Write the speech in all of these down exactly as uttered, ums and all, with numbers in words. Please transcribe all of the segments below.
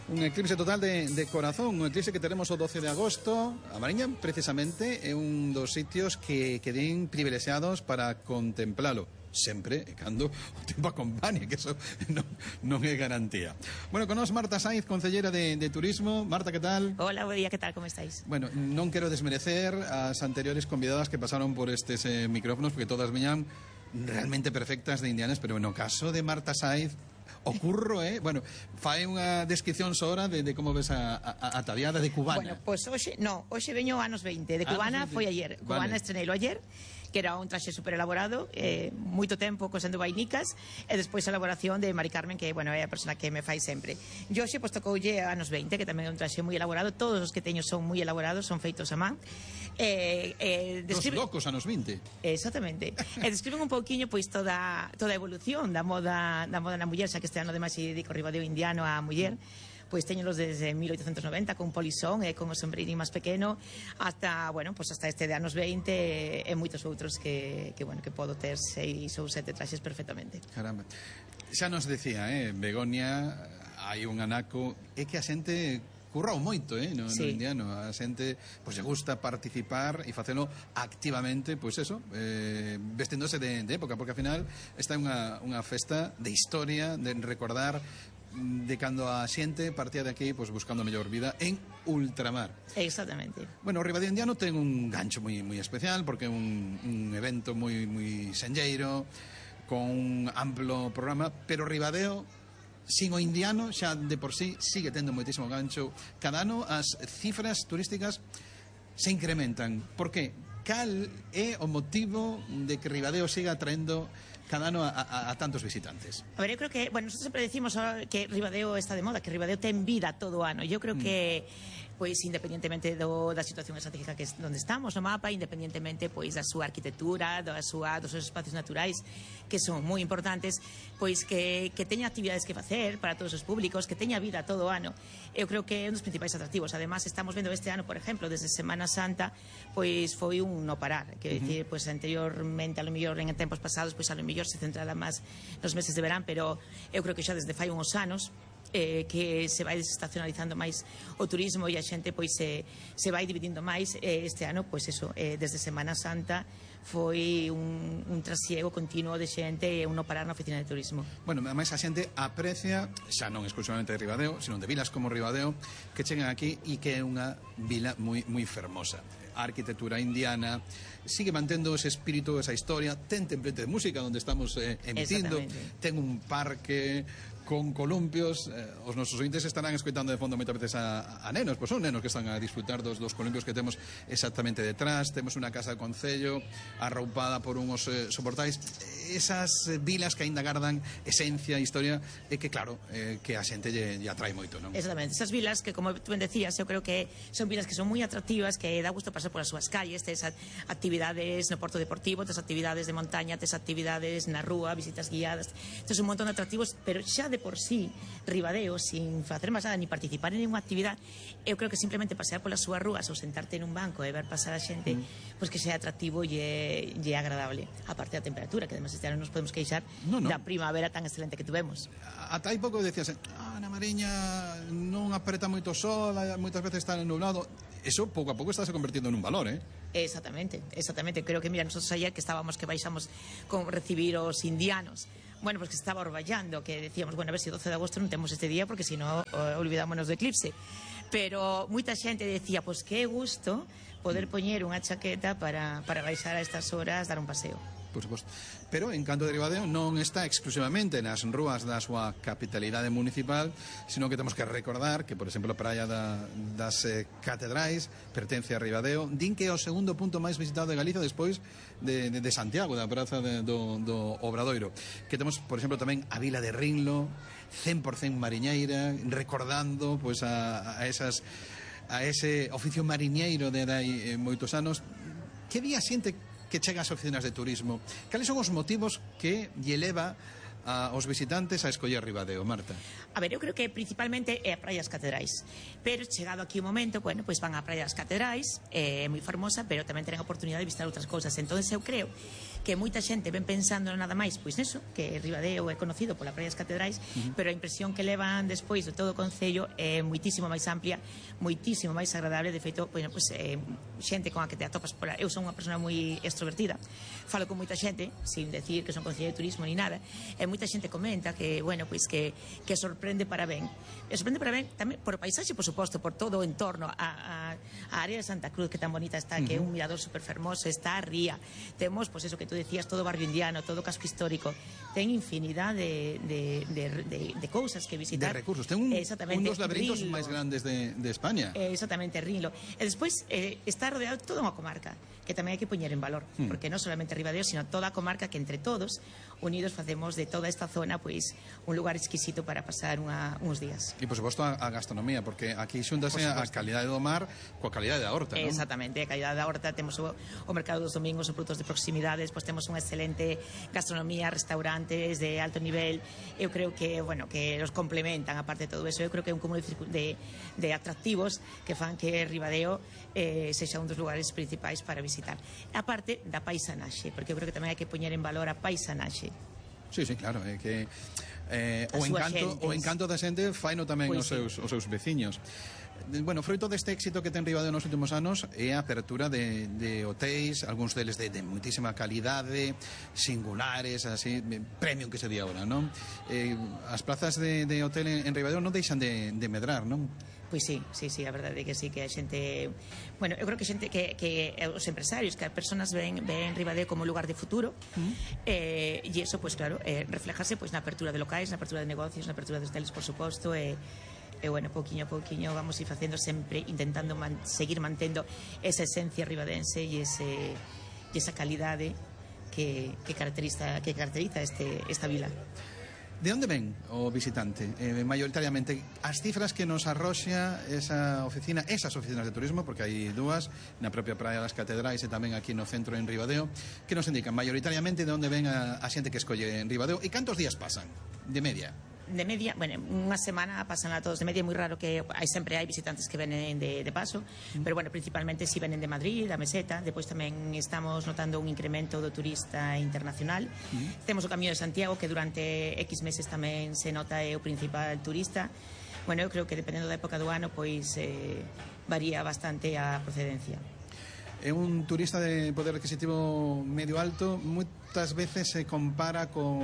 Un eclipse total de, de corazón, un eclipse que teremos o doce de agosto. A Mariña, precisamente, é un dos sitios que queden privilexiados para contemplalo. Sempre, e cando o tempo acompañe, que eso non, non é garantía. Bueno, con nós Marta Saiz, concellera de, de Turismo. Marta, que tal? Hola, bo día, que tal, como estáis? Bueno, non quero desmerecer as anteriores convidadas que pasaron por estes eh, micrófonos, porque todas veñan realmente perfectas de indianas, pero no caso de Marta Saiz ocurro, eh? Bueno, fai unha descripción sora de, de como ves a, a, a tabiada de cubana. Bueno, pois pues, hoxe, no, hoxe veño anos veinte, de cubana anos foi ayer. Cubana vale. Estreneilo ayer, que era un traxe super elaborado, eh, moito tempo cosendo vainicas, e despois a elaboración de Mari Carmen, que, bueno, é a persona que me fai sempre. E hoxe, pois, tocoulle anos veinte, que tamén é un traxe moi elaborado, todos os que teño son moi elaborados, son feitos a man. Eh, eh, describe... Dos locos anos vinte. Exactamente. E describen un pouquiño, pois, toda, toda a evolución da moda, da moda na muller, xa que este ano, ademais, se dedico ribadeo indiano á muller. Pois teñolos desde mil oitocentos noventa con polisón e con o sombreirín máis pequeno hasta, bueno, pois hasta este de anos veinte e moitos outros que, que, bueno, que podo ter seis ou sete traxes perfectamente. Caramba. Xa nos decía, eh, Begoña, hai un anaco, é que a xente currao moito, eh, no, sí. no indiano. A xente, pois, lle gusta participar e facelo activamente, pois eso, eh, vesténdose de, de época, porque ao final esta é unha, unha festa de historia, de recordar de cando a xente partía de aquí, pois, buscando a mellor vida en ultramar. Exactamente. Bueno, o Ribadeo Indiano ten un gancho moi moi especial, porque é un, un evento moi moi senlleiro, con un amplo programa, pero Ribadeo sin o indiano xa de por sí sigue tendo moitísimo gancho. Cada ano as cifras turísticas se incrementan. Por que? Cal é o motivo de que Ribadeo siga atraendo cada ano a, a, a tantos visitantes? A ver, eu creo que, bueno, nosotros sempre decimos que Ribadeo está de moda, que Ribadeo ten vida todo o ano. Eu creo mm. que, pois, independientemente do, da situación estratégica que onde estamos no mapa, independentemente, pois, da súa arquitectura, da súa, dos seus espacios naturais, que son moi importantes, pois, que, que teña actividades que facer para todos os públicos, que teña vida todo o ano. Eu creo que é un dos principais atractivos. Además, estamos vendo este ano, por exemplo, desde Semana Santa, pois, foi un no parar. Quero uh -huh. dicir, pois, anteriormente, a lo mellor, en tempos pasados, pois, a lo mellor se centrala máis nos meses de verán, pero eu creo que xa desde fai uns anos eh, que se vai desestacionalizando máis o turismo e a xente pois se, se vai dividindo máis. eh, este ano, pois eso, eh, desde Semana Santa foi un, un trasiego continuo de xente e un no parar na oficina de turismo. Bueno, ademais a xente aprecia, xa non exclusivamente de Ribadeo, sino de vilas como Ribadeo, que chegan aquí e que é unha vila moi moi fermosa. A arquitectura indiana sigue mantendo ese espírito, esa historia, ten templete de música onde estamos eh, emitindo, ten un parque con columpios. Eh, os nosos ointes estarán escoitando de fondo moitas veces a, a nenos, pois son nenos que están a disfrutar dos, dos columpios que temos exactamente detrás. Temos unha casa de concello arroupada por unhos eh, soportais. Esas eh, vilas que aínda gardan esencia, historia, e que claro, eh, que a xente lle, lle atrae moito, non? Exactamente, esas vilas que, como tú ben decías, eu creo que son vilas que son moi atractivas, que dá gusto pasar polas súas calles, tes actividades no Porto Deportivo, tes actividades de montaña, tes actividades na rúa, visitas guiadas, tes un montón de atractivos, pero xa de por sí, Ribadeo, sin facer máis nada, ni participar en ninguna actividade, eu creo que simplemente pasear polas súas rúas ou sentarte nun banco e ver pasar a xente, mm. pois que sea atractivo e, e agradable. A parte da temperatura, que además este ano nos podemos queixar no, no. da primavera tan excelente que tuvemos. Ata hai pouco decías, ah, na Mariña non apreta moito sol, moitas veces está nublado. Eso pouco a pouco está se convertindo nun valor, eh? Exactamente, exactamente. Creo que, mira, nosotros ayer que estábamos que baixamos con recibir os indianos, bueno, pues que estaba orballando, que decíamos, bueno, a ver se si doce de agosto non temos este día, porque si no, eh, olvidámonos do eclipse. Pero moita xente decía, pois pues, que gusto poder poñer unha chaqueta para, para baixar a estas horas, dar un paseo. Por suposto. Pero en canto de Ribadeo non está exclusivamente nas rúas da súa capitalidade municipal, sino que temos que recordar que, por exemplo, a praia da, das eh, catedrais pertence a Ribadeo. Din que é o segundo punto máis visitado de Galicia despois de, de, de Santiago, da praza de, do, do Obradoiro. Que temos, por exemplo, tamén a vila de Rinlo, cen por cen mariñeira, recordando pois, a, a esas a ese oficio mariñeiro de dai eh, moitos anos. Que día xente que chega ás oficinas de turismo? Cales son os motivos que lle leva a, aos visitantes a escoller Ribadeo, Marta? A ver, eu creo que principalmente é a Praia das Catedrais, pero chegado aquí o momento, bueno, pois van á Praia das Catedrais, é moi fermosa, pero tamén terán a oportunidade de visitar outras cousas. Entón eu creo que moita xente ven pensando nada máis pois neso, que Ribadeo é conocido pola Praia das Catedrais, uh-huh. pero a impresión que levan despois de todo o concello é moitísimo máis amplia, moitísimo máis agradable. De feito, bueno, pois, eh, xente con a que te atopas por... Eu son unha persona moi extrovertida, falo con moita xente, sin decir que son concelleiro de turismo ni nada, e moita xente comenta que, bueno, pois que, que sorprende para ben. E sorprende para ben tamén por o paisaxe, por suposto, por todo o entorno, a, a, a área de Santa Cruz, que tan bonita está, uh-huh. que é un mirador super fermoso, está a ría, temos, pois eso que tú decías, todo o barrio indiano, todo o casco histórico, ten infinidad de, de, de, de, de cousas que visitar. De recursos, ten un, un dos laberintos máis grandes de, de España. Eh, exactamente, Rinlo. E despois eh, está rodeado toda unha comarca, que tamén hai que poñer en valor, hmm. porque non solamente Ribadeo, sino toda a comarca que entre todos, unidos, facemos de toda esta zona pois un lugar exquisito para pasar unha, uns días. E, por suposto, a, a gastronomía, porque aquí xúntase a calidade do mar coa calidade da horta, non? Exactamente, a calidade da horta, temos o, o mercado dos domingos, os produtos de proximidade, despois temos unha excelente gastronomía, restaurantes de alto nivel. Eu creo que, bueno, que os complementan, aparte de todo eso, eu creo que é un cúmulo de, de atractivos que fan que Ribadeo eh, sexa un dos lugares principais para visitar. A parte da paisanaxe, porque eu creo que tamén hai que poñer en valor a paisanaxe. Sí, sí, claro, é que eh, o encanto o encanto da xente faino tamén pois os seus sí. os seus veciños. Bueno, froito deste éxito que ten Ribadeo nos últimos anos é a apertura de, de hotéis, algúns deles de, de moitísima calidade, singulares, así, premium que se di agora, non? Eh, as plazas de, de hotel en, en Ribadeo non deixan de, de medrar, non? Pois sí, sí, sí, a verdade é que sí, que a xente... Bueno, eu creo que xente que, que os empresarios, que as personas ven, ven Ribadeo como lugar de futuro, uh-huh. eh, e iso, pois claro, eh, reflejase pois, na apertura de locais, na apertura de negocios, na apertura de hoteles, por suposto, e... E, bueno, pouquiño a pouquiño vamos ir facendo sempre, intentando man, seguir mantendo esa esencia ribadense e, ese, e esa calidade que, que caracteriza, que caracteriza este, esta vila. De onde ven o visitante? Eh, maioritariamente, as cifras que nos arroxa esa oficina, esas oficinas de turismo, porque hai dúas, na propia Praia das Catedrais e tamén aquí no centro en Ribadeo, que nos indican maioritariamente de onde ven a, a xente que escolle en Ribadeo e cantos días pasan, de media? De media, bueno, unha semana pasan a todos de media, é moi raro que hai sempre hai visitantes que venen de, de paso, mm. pero bueno, principalmente si venen de Madrid, da Meseta, depois tamén estamos notando un incremento do turista internacional. Mm. Temos o Camiño de Santiago, que durante X meses tamén se nota é o principal turista. Bueno, eu creo que dependendo da época do ano, pois eh, varía bastante a procedencia. É un turista de poder adquisitivo medio alto, moitas veces se compara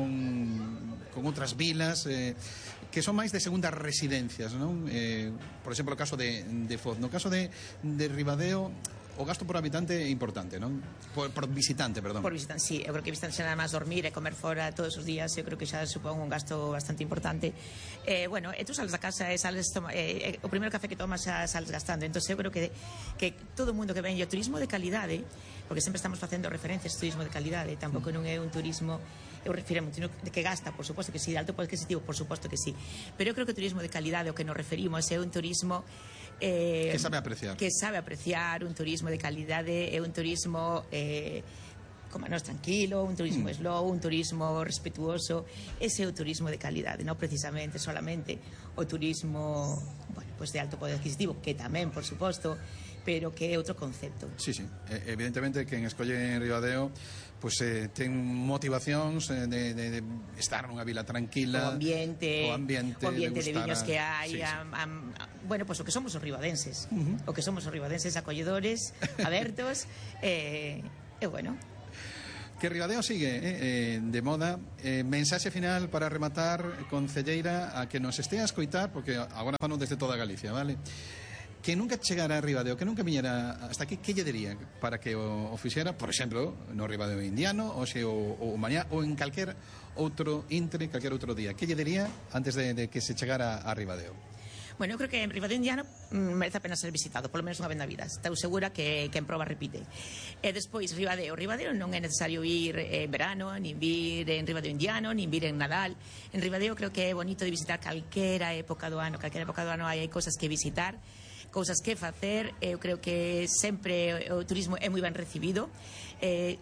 con, con outras vilas eh, que son máis de segundas residencias, non? Eh, por exemplo, o caso de, de Foz. No caso de, de Ribadeo, o gasto por habitante é importante, non? Por, por visitante, perdón. Por visitante, sí. Eu creo que visitante xa nada máis dormir e comer fora todos os días, eu creo que xa supón un gasto bastante importante. Eh, bueno, e tú sales da casa e sales toma, eh, o primeiro café que tomas xa sales gastando. Entón, eu creo que, que todo o mundo que ven, e o turismo de calidade, porque sempre estamos facendo referencias ao turismo de calidade, tampouco non é un turismo, eu refiro a un turismo de que gasta, por suposto que sí, de alto poder adquisitivo, por suposto que sí. Pero eu creo que o turismo de calidade, o que nos referimos, é un turismo Eh, que sabe apreciar que sabe apreciar un turismo de calidade, é un turismo eh, como nos tranquilo, un turismo mm. slow, un turismo respetuoso. Ese é o turismo de calidade, non precisamente solamente o turismo, bueno, pues de alto poder adquisitivo, que tamén, por suposto, pero que é outro concepto. Sí, sí, evidentemente que en escolle en Ribadeo pues eh, ten motivacións eh, de, de, de estar nunha vila tranquila, o ambiente, o ambiente, o ambiente de, de viños a... que hai, sí, sí. A, a, a, bueno, pues o que somos os ribadenses, uh-huh. o que somos os ribadenses acolledores, abertos, e eh, eh, bueno. Que Ribadeo sigue eh, eh, de moda. Eh, mensaxe final para rematar, concelleira, a que nos estea a escoitar, porque agora fano desde toda Galicia, vale? Que nunca chegara a Ribadeo, que nunca viñera hasta aquí, que lle diría para que o, o fixera, por exemplo, no Ribadeo indiano, ou se o, o mañá, ou en calquer outro intre, calquer outro día, que lle diría antes de, de que se chegara a Ribadeo? Bueno, eu creo que en Ribadeo indiano mm, merece a pena ser visitado, polo menos unha vez na vida. Estou segura que, que en proba repite. E despois, Ribadeo. Ribadeo non é necesario ir en verano, nin vir en Ribadeo indiano, nin vir en Nadal. En Ribadeo creo que é bonito de visitar calquera época do ano. Calquera época do ano hai, hai cousas que visitar, cousas que facer. Eu creo que sempre o turismo é moi ben recibido. Eh,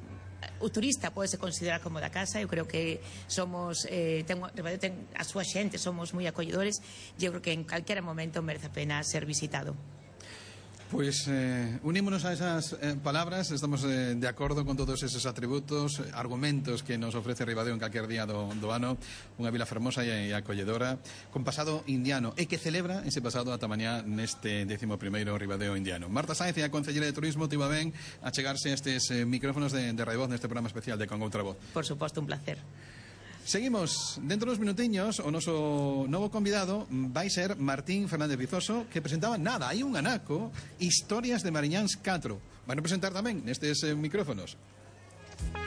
o turista pode se considerar como da casa. Eu creo que somos eh, ten, ten a súa xente, somos moi acolledores, e eu creo que en calquera momento merece a pena ser visitado. Pois eh, unímonos a esas eh, palabras, estamos eh, de acordo con todos esos atributos, argumentos que nos ofrece Ribadeo en calquer día do, do ano, unha vila fermosa e, e acolledora, con pasado indiano, e que celebra ese pasado ata mañá neste décimo primeiro Ribadeo indiano. Marta Sáenz, a Concelleira de Turismo, te iba ben a chegarse a estes eh, micrófonos de, de Radio Voz neste programa especial de Con Outra Voz. Por suposto, un placer. Seguimos, dentro dos minutiños o noso novo convidado vai ser Martín Fernández Vizoso, que presentaba nada, hai un anaco, Historias de Mariñáns catro. Van a presentar tamén nestes eh, micrófonos.